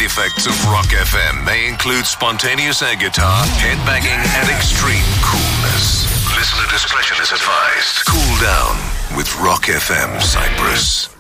effects of Rock FM may include spontaneous air guitar, headbanging, and extreme coolness. Listener discretion is advised. Cool down with Rock FM Cyprus.